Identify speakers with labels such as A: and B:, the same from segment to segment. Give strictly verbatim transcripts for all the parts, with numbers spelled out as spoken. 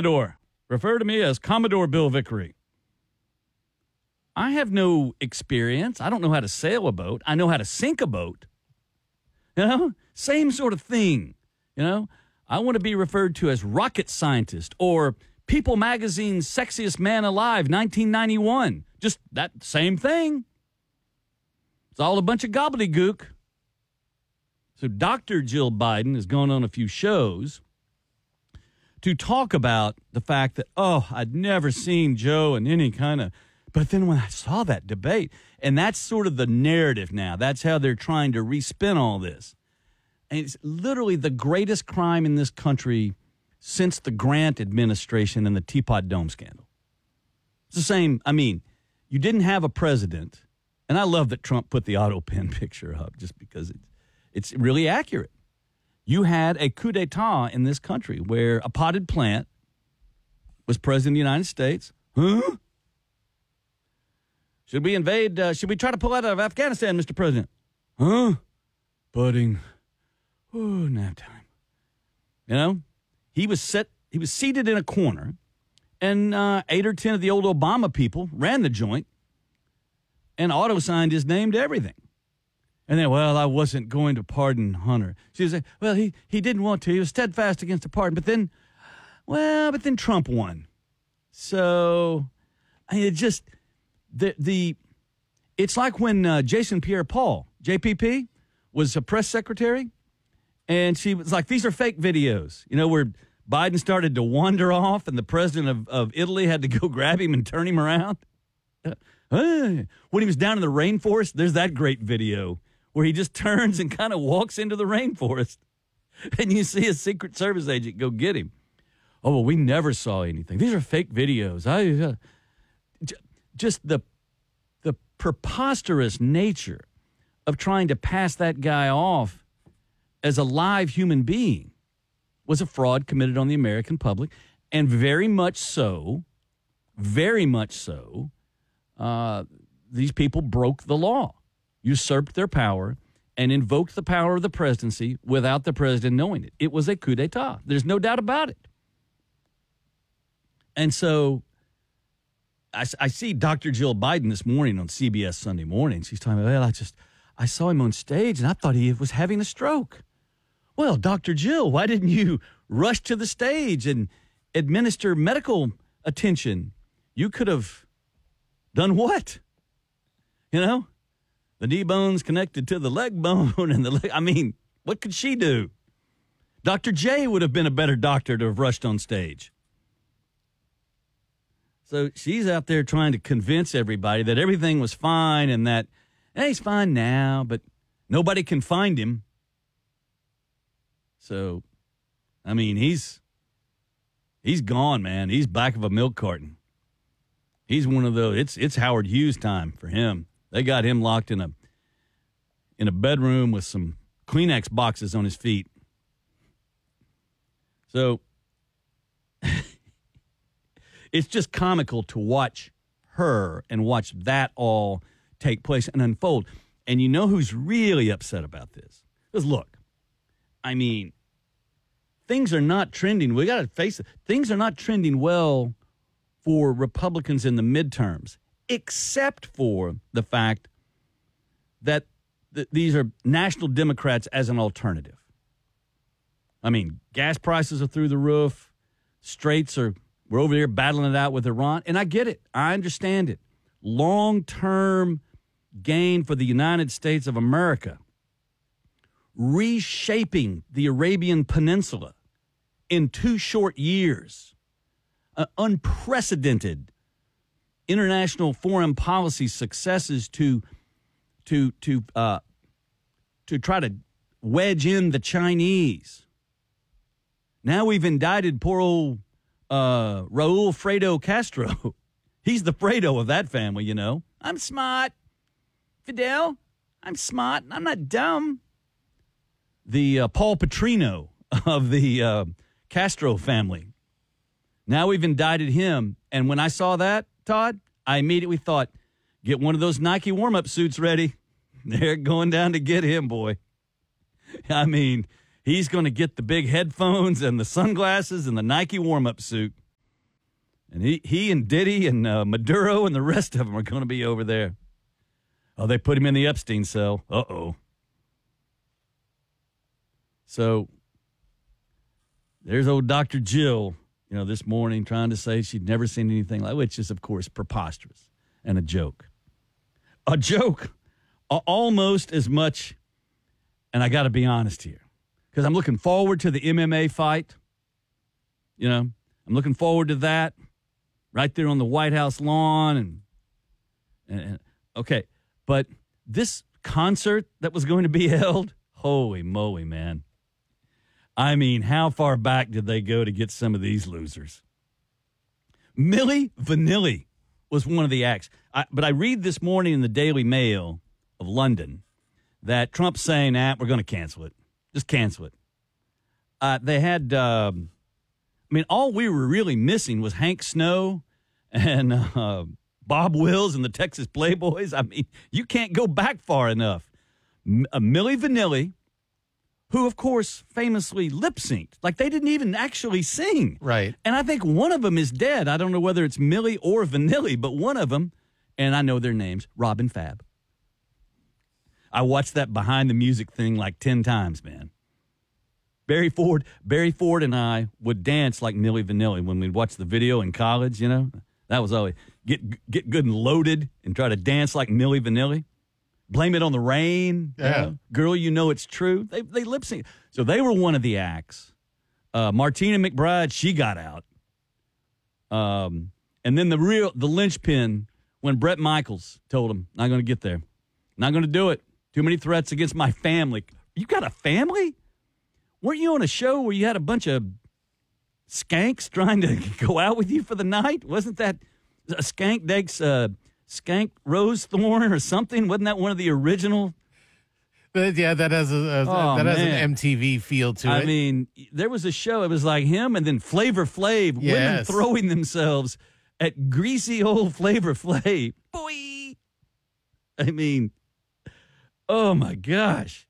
A: Commodore. Refer to me as Commodore Bill Vickery. I have no experience. I don't know how to sail a boat. I know how to sink a boat. You know, same sort of thing. You know, I want to be referred to as rocket scientist or People Magazine's Sexiest Man Alive, nineteen ninety-one. Just that same thing. It's all a bunch of gobbledygook. So Doctor Jill Biden has gone on a few shows to talk about the fact that, oh, I'd never seen Joe in any kind of... But then when I saw that debate, and that's sort of the narrative now. That's how they're trying to respin all this. And it's literally the greatest crime in this country since the Grant administration and the Teapot Dome scandal. It's the same. I mean, you didn't have a president, and I love that Trump put the auto pen picture up just because it's, it's really accurate. You had a coup d'etat in this country where a potted plant was president of the United States. Huh? Should we invade? Uh, should we try to pull out of Afghanistan, Mister President? Huh? Budding. Ooh, nap time. You know, he was set. He was seated in a corner, and uh, eight or ten of the old Obama people ran the joint and auto-signed his name to everything. And then, well, I wasn't going to pardon Hunter. She was like, well, he, he didn't want to. He was steadfast against a pardon. But then, well, but then Trump won. So, I mean, it just, the, the it's like when uh, Jason Pierre-Paul, J P P, was a press secretary. And she was like, these are fake videos, you know, where Biden started to wander off and the president of, of Italy had to go grab him and turn him around. Uh, when he was down in the rainforest, there's that great video where he just turns and kind of walks into the rainforest. And you see a Secret Service agent go get him. Oh, well, we never saw anything. These are fake videos. I uh, j- Just the the preposterous nature of trying to pass that guy off as a live human being was a fraud committed on the American public. And very much so, very much so, uh, these people broke the law, usurped their power, and invoked the power of the presidency without the president knowing it. It was a coup d'etat. There's no doubt about it. And so I, I see Doctor Jill Biden this morning on C B S Sunday Morning. She's talking about, well, I just, I saw him on stage and I thought he was having a stroke. Well, Doctor Jill, why didn't you rush to the stage and administer medical attention? You could have done what? You know, the knee bone's connected to the leg bone and the leg. I mean, what could she do? Doctor J would have been a better doctor to have rushed on stage. So she's out there trying to convince everybody that everything was fine and that, hey, he's fine now, but nobody can find him. So, I mean, he's he's gone, man. He's back of a milk carton. He's one of those. It's it's Howard Hughes time for him. They got him locked in a in a bedroom with some Kleenex boxes on his feet. So it's just comical to watch her and watch that all take place and unfold. And you know who's really upset about this? Because look, I mean, things are not trending. We got to face it. Things are not trending well for Republicans in the midterms, except for the fact that th- these are national Democrats as an alternative. I mean, gas prices are through the roof. Straits are, we're over here battling it out with Iran. And I get it. I understand it. Long-term gain for the United States of America. Reshaping the Arabian Peninsula in two short years. Uh, unprecedented international foreign policy successes to to to uh, to try to wedge in the Chinese. Now we've indicted poor old uh, Raul Fredo Castro. He's the Fredo of that family, you know. I'm smart, Fidel. I'm smart. I'm not dumb. The uh, Paul Petrino of the uh, Castro family. Now we've indicted him. And when I saw that, Todd, I immediately thought, get one of those Nike warm-up suits ready. They're going down to get him, boy. I mean, he's going to get the big headphones and the sunglasses and the Nike warm-up suit. And he, he and Diddy and uh, Maduro and the rest of them are going to be over there. Oh, they put him in the Epstein cell. Uh-oh. So there's old Doctor Jill, you know, this morning trying to say she'd never seen anything like, which is, of course, preposterous and a joke. A joke uh, almost as much, and I got to be honest here, because I'm looking forward to the M M A fight. You know, I'm looking forward to that right there on the White House lawn. And, and, and okay, but this concert that was going to be held, holy moly, man. I mean, how far back did they go to get some of these losers? Milli Vanilli was one of the acts. I, but I read this morning in the Daily Mail of London that Trump's saying, ah, we're going to cancel it. Just cancel it. Uh, they had, um, I mean, all we were really missing was Hank Snow and uh, Bob Wills and the Texas Playboys. I mean, you can't go back far enough. M- uh, Milli Vanilli, who, of course, famously lip-synced. Like, they didn't even actually sing.
B: Right.
A: And I think one of them is dead. I don't know whether it's Milli or Vanilli, but one of them, and I know their names, Robin Fab. I watched that Behind the Music thing like ten times, man. Barry Ford, Barry Ford and I would dance like Milli Vanilli when we'd watch the video in college, you know. That was always, get get good and loaded and try to dance like Milli Vanilli. Blame it on the rain.
B: Yeah.
A: You know? Girl, you know it's true. They they lip sync. So they were one of the acts. Uh, Martina McBride, she got out. Um, and then the real the linchpin when Bret Michaels told him, "Not going to get there. Not going to do it. Too many threats against my family." You got a family? Weren't you on a show where you had a bunch of skanks trying to go out with you for the night? Wasn't that a skank Dake's uh, Skank Rose Thorn or something? Wasn't that one of the original?
B: But yeah, that has a, a
A: Oh,
B: that has an
A: man.
B: M T V feel to
A: I
B: it.
A: mean, there was a show. It was like him and then Flavor Flav, women
B: Yes.
A: throwing themselves at greasy old Flavor Flav. Boy, I mean, oh my gosh.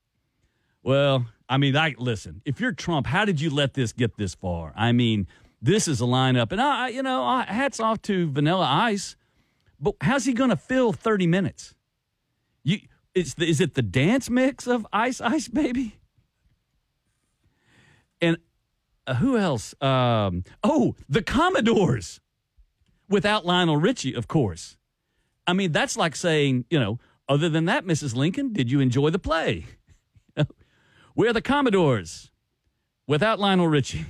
A: Well, I mean, I listen. If you're Trump, how did you let this get this far? I mean, this is a lineup, and I, you know, I, hats off to Vanilla Ice. But how's he going to fill thirty minutes? You, it's the, is it the dance mix of Ice Ice Baby? And uh, who else? Um, oh, the Commodores, without Lionel Richie, of course. I mean, that's like saying, you know, other than that, Missus Lincoln, did you enjoy the play? We're the Commodores, without Lionel Richie.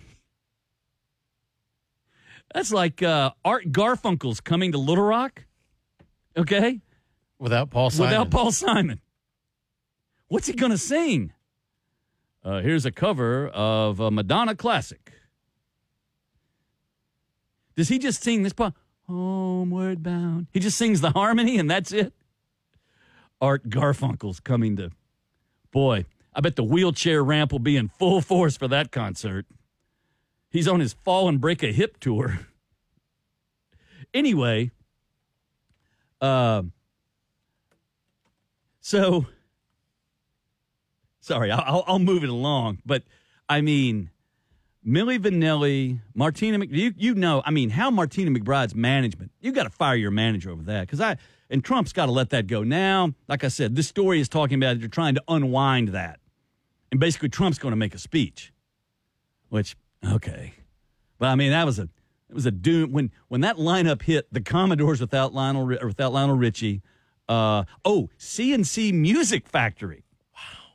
A: That's like uh, Art Garfunkel's coming to Little Rock. Okay?
B: Without Paul Simon.
A: Without Paul Simon. What's he going to sing? Uh, here's a cover of a Madonna classic. Does he just sing this part? Homeward bound. He just sings the harmony and that's it? Art Garfunkel's coming to... Boy, I bet the wheelchair ramp will be in full force for that concert. He's on his Fall and Break a Hip tour. Anyway... Uh, so, sorry, I'll, I'll move it along. But, I mean, Milli Vanilli, Martina Mc... You, you know, I mean, how Martina McBride's management, you got to fire your manager over that. Because I... And Trump's got to let that go. Now, like I said, this story is talking about they're trying to unwind that. And basically, Trump's going to make a speech. Which, okay. But, I mean, that was a... It was a doom when when that lineup hit the Commodores without Lionel or without Lionel Richie. Uh, oh, C and C Music Factory. Wow.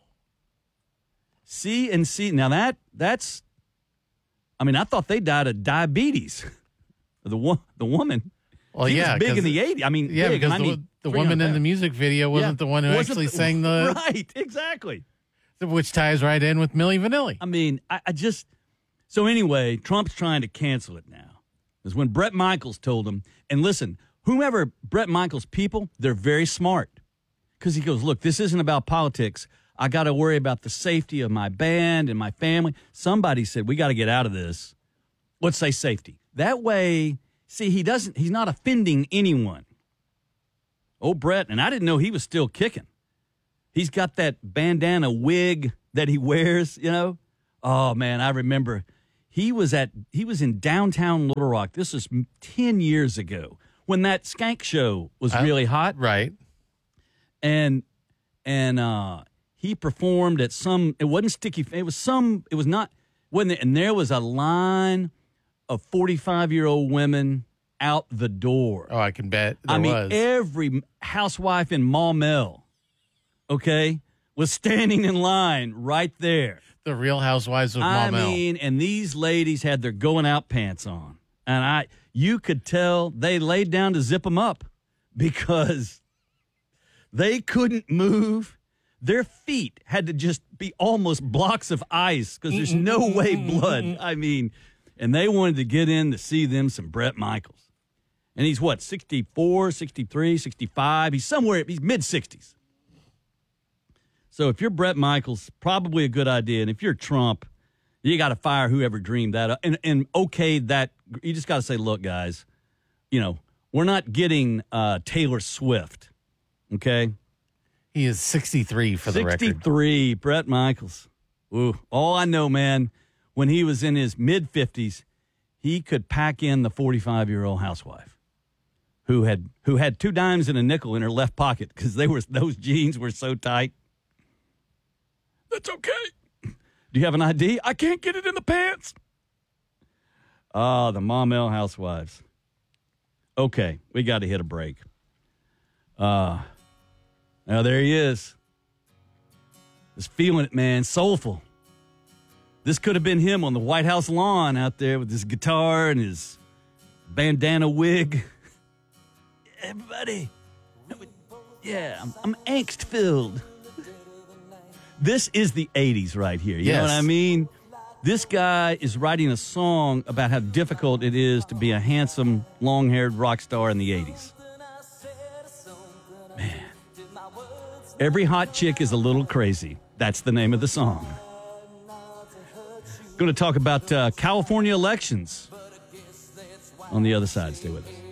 A: C and C. Now that that's. I mean, I thought they died of diabetes. the one the woman.
B: Well,
A: she
B: yeah,
A: was big in the eighties. I mean,
B: yeah,
A: big,
B: because
A: I
B: the,
A: mean,
B: the woman in the music video wasn't
A: yeah,
B: the one who
A: wasn't
B: actually
A: the,
B: sang the
A: right. Exactly.
B: Which ties right in with Milli Vanilli.
A: I mean, I, I just. So anyway, Trump's trying to cancel it now. Is when Bret Michaels told him, and listen, whomever Bret Michaels' people, they're very smart. Because he goes, look, this isn't about politics. I got to worry about the safety of my band and my family. Somebody said, we got to get out of this. Let's say safety. That way, see, he doesn't, he's not offending anyone. Oh, Bret, and I didn't know he was still kicking. He's got that bandana wig that he wears, you know. Oh, man, I remember He was at he was in downtown Little Rock. This was ten years ago when that Skank show was
B: Uh,
A: really hot.
B: Right.
A: And and uh, he performed at some. It wasn't Sticky. It was some. It was not. Wasn't it? And there was a line of forty-five-year-old women out the door.
B: Oh, I can bet there
A: I mean,
B: was.
A: every housewife in Maumelle, okay, was standing in line right there.
B: The Real Housewives of
A: I
B: Maumelle.
A: mean, and these ladies had their going out pants on. And I, you could tell they laid down to zip them up because they couldn't move. Their feet had to just be almost blocks of ice because there's no way blood. I mean, and they wanted to get in to see them some Bret Michaels. And he's what, sixty-four, sixty-three, sixty-five? He's somewhere, he's mid-sixties. So if you're Bret Michaels, probably a good idea. And if you're Trump, you got to fire whoever dreamed that up. And, and okay, that you just got to say, look, guys, you know, we're not getting uh, Taylor Swift, okay?
B: He is sixty-three for the record.
A: sixty-three, Bret Michaels. Ooh, all I know, man, when he was in his mid-fifties, he could pack in the forty-five-year-old housewife who had who had two dimes and a nickel in her left pocket because they were those jeans were so tight. That's okay. Do you have an I D? I can't get it in the pants. Ah, the Maumelle housewives. Okay, we got to hit a break. Uh, now there he is. Just feeling it, man. Soulful. This could have been him on the White House lawn out there with his guitar and his bandana wig. Everybody. Yeah, I'm, I'm angst-filled. This is the eighties right here. You
B: yes.
A: know what I mean? This guy is writing a song about how difficult it is to be a handsome, long-haired rock star in the eighties. Man. Every hot chick is a little crazy. That's the name of the song. Going to talk about uh, California elections on the other side. Stay with us.